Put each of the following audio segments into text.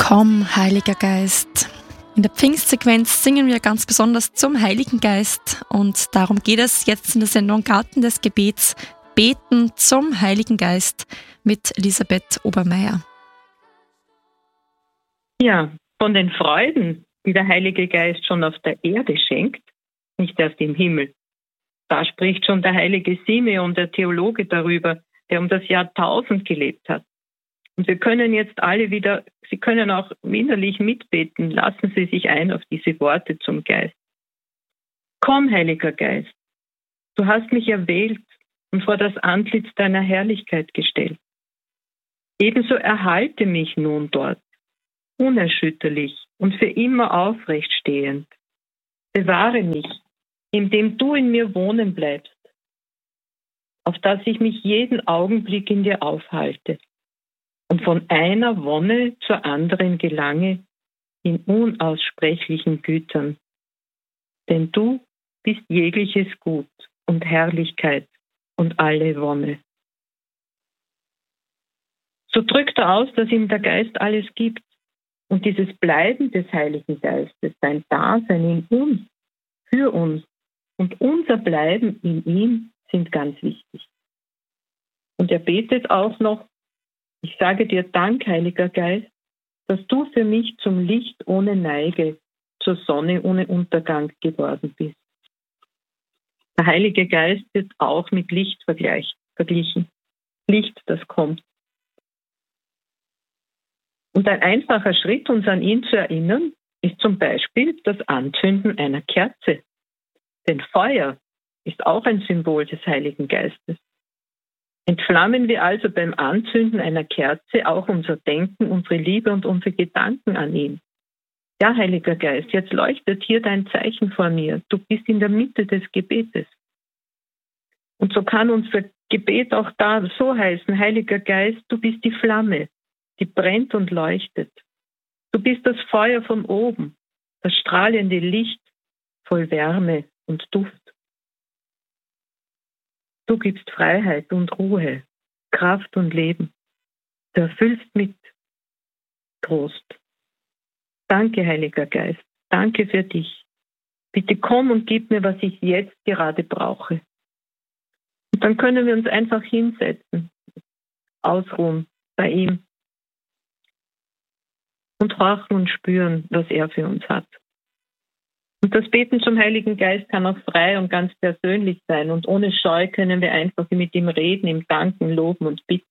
Komm, Heiliger Geist. In der Pfingstsequenz singen wir ganz besonders zum Heiligen Geist und darum geht es jetzt in der Sendung Garten des Gebets, Beten zum Heiligen Geist mit Elisabeth Obermeier. Ja, von den Freuden, die der Heilige Geist schon auf der Erde schenkt, nicht erst im Himmel. Da spricht schon der heilige Simeon, der Theologe, darüber, der um das Jahrtausend gelebt hat. Und wir können jetzt alle wieder, Sie können auch innerlich mitbeten, lassen Sie sich ein auf diese Worte zum Geist. Komm, Heiliger Geist, du hast mich erwählt und vor das Antlitz deiner Herrlichkeit gestellt. Ebenso erhalte mich nun dort, unerschütterlich und für immer aufrecht stehend. Bewahre mich, indem du in mir wohnen bleibst, auf dass ich mich jeden Augenblick in dir aufhalte und von einer Wonne zur anderen gelange in unaussprechlichen Gütern. Denn du bist jegliches Gut und Herrlichkeit und alle Wonne. So drückt er aus, dass ihm der Geist alles gibt. Und dieses Bleiben des Heiligen Geistes, sein Dasein in uns, für uns und unser Bleiben in ihm sind ganz wichtig. Und er betet auch noch, ich sage dir Dank, Heiliger Geist, dass du für mich zum Licht ohne Neige, zur Sonne ohne Untergang geworden bist. Der Heilige Geist wird auch mit Licht verglichen. Licht, das kommt. Und ein einfacher Schritt, uns an ihn zu erinnern, ist zum Beispiel das Anzünden einer Kerze. Denn Feuer ist auch ein Symbol des Heiligen Geistes. Entflammen wir also beim Anzünden einer Kerze auch unser Denken, unsere Liebe und unsere Gedanken an ihn. Ja, Heiliger Geist, jetzt leuchtet hier dein Zeichen vor mir. Du bist in der Mitte des Gebetes. Und so kann unser Gebet auch da so heißen, Heiliger Geist, du bist die Flamme, die brennt und leuchtet. Du bist das Feuer von oben, das strahlende Licht voll Wärme und Duft. Du gibst Freiheit und Ruhe, Kraft und Leben. Du erfüllst mit Trost. Danke, Heiliger Geist. Danke für dich. Bitte komm und gib mir, was ich jetzt gerade brauche. Und dann können wir uns einfach hinsetzen, ausruhen bei ihm und horchen und spüren, was er für uns hat. Und das Beten zum Heiligen Geist kann auch frei und ganz persönlich sein. Und ohne Scheu können wir einfach mit ihm reden, ihm danken, loben und bitten.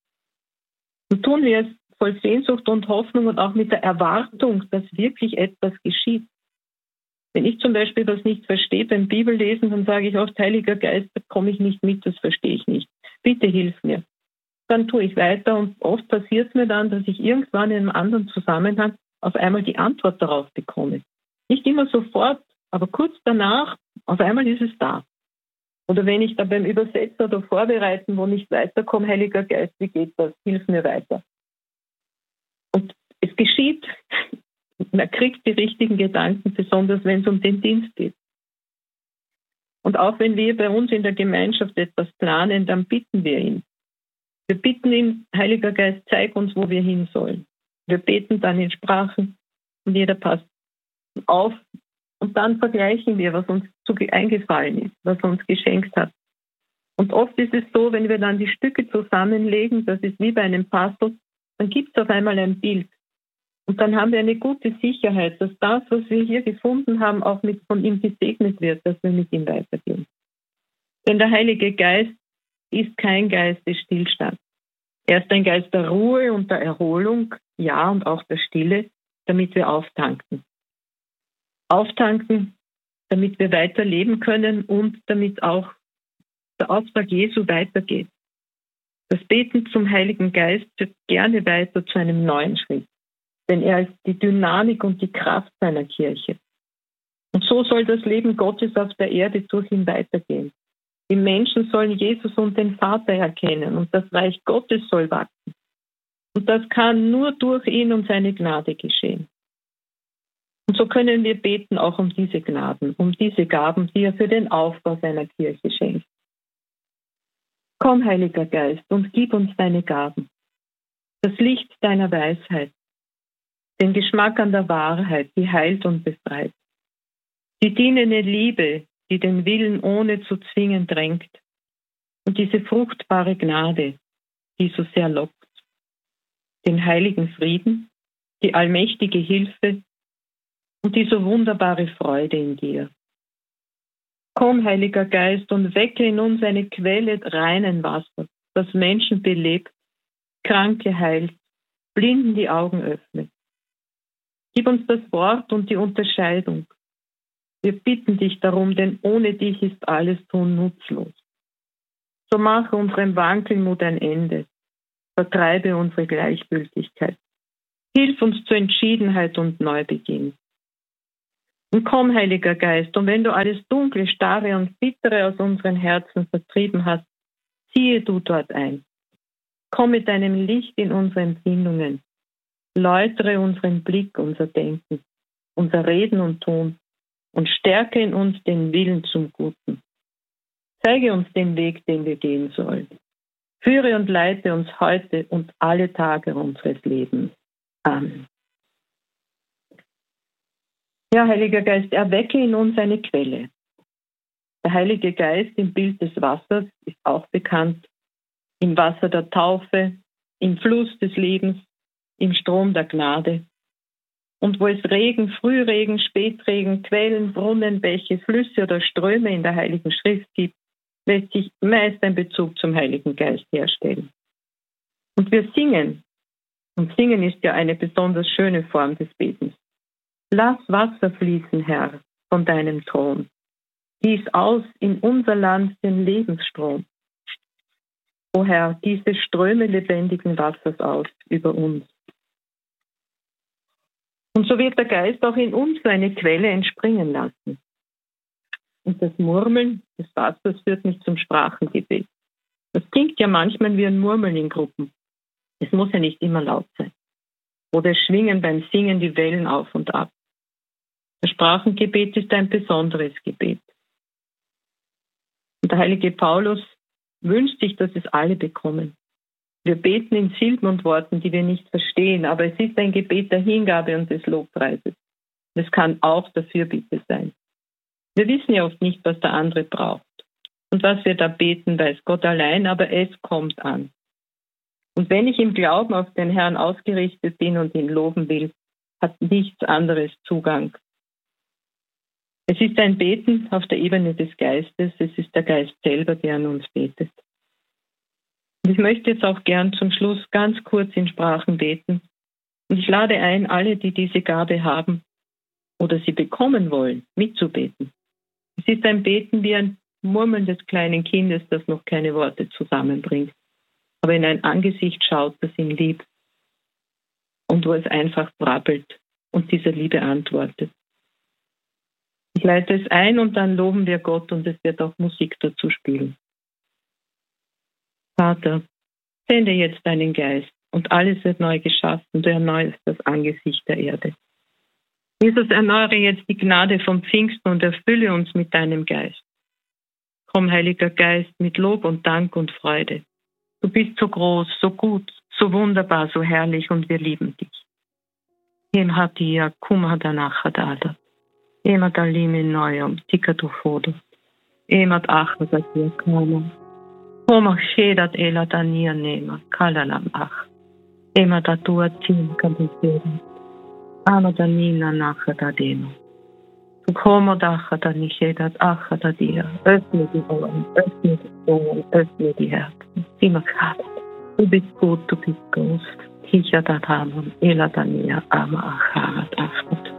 Und tun wir es voll Sehnsucht und Hoffnung und auch mit der Erwartung, dass wirklich etwas geschieht. Wenn ich zum Beispiel was nicht verstehe beim Bibellesen, dann sage ich oft, Heiliger Geist, da komme ich nicht mit, das verstehe ich nicht. Bitte hilf mir. Dann tue ich weiter und oft passiert es mir dann, dass ich irgendwann in einem anderen Zusammenhang auf einmal die Antwort darauf bekomme. Nicht immer sofort, aber kurz danach, auf einmal ist es da. Oder wenn ich da beim Übersetzer oder Vorbereiten, wo nicht weiterkomme, Heiliger Geist, wie geht das? Hilf mir weiter. Und es geschieht. Man kriegt die richtigen Gedanken, besonders wenn es um den Dienst geht. Und auch wenn wir bei uns in der Gemeinschaft etwas planen, dann bitten wir ihn. Wir bitten ihn, Heiliger Geist, zeig uns, wo wir hin sollen. Wir beten dann in Sprachen und jeder passt auf und dann vergleichen wir, was uns eingefallen ist, was er uns geschenkt hat. Und oft ist es so, wenn wir dann die Stücke zusammenlegen, das ist wie bei einem Puzzle, dann gibt es auf einmal ein Bild. Und dann haben wir eine gute Sicherheit, dass das, was wir hier gefunden haben, auch von ihm gesegnet wird, dass wir mit ihm weitergehen. Denn der Heilige Geist ist kein Geist des Stillstands. Er ist ein Geist der Ruhe und der Erholung, ja, und auch der Stille, damit wir auftanken. Auftanken, damit wir weiterleben können und damit auch der Auftrag Jesu weitergeht. Das Beten zum Heiligen Geist führt gerne weiter zu einem neuen Schritt, denn er ist die Dynamik und die Kraft seiner Kirche. Und so soll das Leben Gottes auf der Erde durch ihn weitergehen. Die Menschen sollen Jesus und den Vater erkennen und das Reich Gottes soll wachsen. Und das kann nur durch ihn und seine Gnade geschehen. Und so können wir beten auch um diese Gnaden, um diese Gaben, die er für den Aufbau seiner Kirche schenkt. Komm, Heiliger Geist, und gib uns deine Gaben, das Licht deiner Weisheit, den Geschmack an der Wahrheit, die heilt und befreit. Die dienende Liebe, die den Willen ohne zu zwingen drängt. Und diese fruchtbare Gnade, die so sehr lockt. Den heiligen Frieden, die allmächtige Hilfe und die so wunderbare Freude in dir. Komm, Heiliger Geist, und wecke in uns eine Quelle reinen Wassers, das Menschen belebt, Kranke heilt, Blinden die Augen öffnet. Gib uns das Wort und die Unterscheidung. Wir bitten dich darum, denn ohne dich ist alles Tun nutzlos. So mache unserem Wankelmut ein Ende. Vertreibe unsere Gleichgültigkeit. Hilf uns zur Entschiedenheit und Neubeginn. Und komm, Heiliger Geist, und wenn du alles Dunkle, Starre und Bittere aus unseren Herzen vertrieben hast, ziehe du dort ein. Komm mit deinem Licht in unsere Empfindungen. Läutere unseren Blick, unser Denken, unser Reden und Tun und stärke in uns den Willen zum Guten. Zeige uns den Weg, den wir gehen sollen. Führe und leite uns heute und alle Tage unseres Lebens. Amen. Ja, Heiliger Geist, erwecke in uns eine Quelle. Der Heilige Geist im Bild des Wassers ist auch bekannt. Im Wasser der Taufe, im Fluss des Lebens, im Strom der Gnade. Und wo es Regen, Frühregen, Spätregen, Quellen, Brunnen, Bäche, Flüsse oder Ströme in der Heiligen Schrift gibt, lässt sich meist ein Bezug zum Heiligen Geist herstellen. Und wir singen. Und Singen ist ja eine besonders schöne Form des Betens. Lass Wasser fließen, Herr, von deinem Thron. Gieß aus in unser Land den Lebensstrom. O Herr, diese Ströme lebendigen Wassers aus über uns. Und so wird der Geist auch in uns eine Quelle entspringen lassen. Und das Murmeln des Wassers führt mich zum Sprachengebet. Das klingt ja manchmal wie ein Murmeln in Gruppen. Es muss ja nicht immer laut sein. Oder schwingen beim Singen die Wellen auf und ab. Das Sprachengebet ist ein besonderes Gebet. Und der heilige Paulus wünscht sich, dass es alle bekommen. Wir beten in Silben und Worten, die wir nicht verstehen, aber es ist ein Gebet der Hingabe und des Lobpreises. Es kann auch der Fürbitte sein. Wir wissen ja oft nicht, was der andere braucht. Und was wir da beten, weiß Gott allein, aber es kommt an. Und wenn ich im Glauben auf den Herrn ausgerichtet bin und ihn loben will, hat nichts anderes Zugang. Es ist ein Beten auf der Ebene des Geistes. Es ist der Geist selber, der an uns betet. Und ich möchte jetzt auch gern zum Schluss ganz kurz in Sprachen beten. Und ich lade ein, alle, die diese Gabe haben oder sie bekommen wollen, mitzubeten. Es ist ein Beten wie ein Murmeln des kleinen Kindes, das noch keine Worte zusammenbringt, aber in ein Angesicht schaut, das ihn liebt und wo es einfach brabbelt und dieser Liebe antwortet. Ich leite es ein und dann loben wir Gott und es wird auch Musik dazu spielen. Vater, sende jetzt deinen Geist und alles wird neu geschaffen. Du erneuerst das Angesicht der Erde. Jesus, erneuere jetzt die Gnade vom Pfingsten und erfülle uns mit deinem Geist. Komm, Heiliger Geist, mit Lob und Dank und Freude. Du bist so groß, so gut, so wunderbar, so herrlich und wir lieben dich. Hem hatia kumadanakhadada. Emat alime neuem, tikatufodo. Emat achadatia kama. Homach shedat elatania nema, kalalam ach. Emat atua tim kabusera. Amadanina nachadadeno. Tukomodachadanichedat achadadia. Öffne die Ohren, öffne die Ohren, öffne die Herzen. Simakhadat. Du bist gut, du bist groß. Hichadatamam, elatania, ama acharat achat.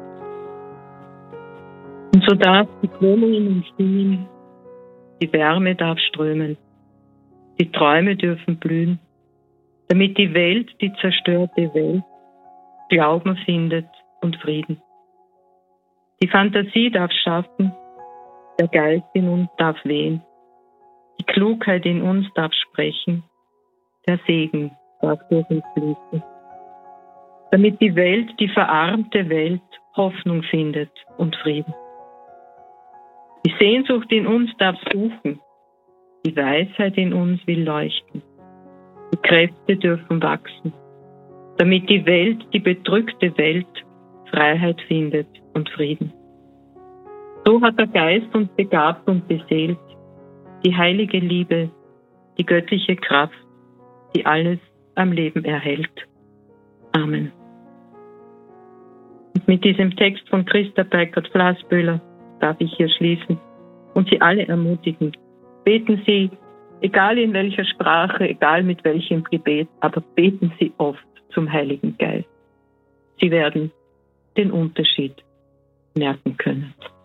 Und so darf die Krönung in uns singen, die Wärme darf strömen, die Träume dürfen blühen, damit die Welt, die zerstörte Welt, Glauben findet und Frieden. Die Fantasie darf schaffen, der Geist in uns darf wehen, die Klugheit in uns darf sprechen, der Segen darf durch uns fließen. Damit die Welt, die verarmte Welt, Hoffnung findet und Frieden. Die Sehnsucht in uns darf suchen, die Weisheit in uns will leuchten, die Kräfte dürfen wachsen, damit die Welt, die bedrückte Welt, Freiheit findet und Frieden. So hat der Geist uns begabt und beseelt, die heilige Liebe, die göttliche Kraft, die alles am Leben erhält. Amen. Und mit diesem Text von Christa Peikert-Flasböhler darf ich hier schließen und Sie alle ermutigen. Beten Sie, egal in welcher Sprache, egal mit welchem Gebet, aber beten Sie oft zum Heiligen Geist. Sie werden den Unterschied merken können.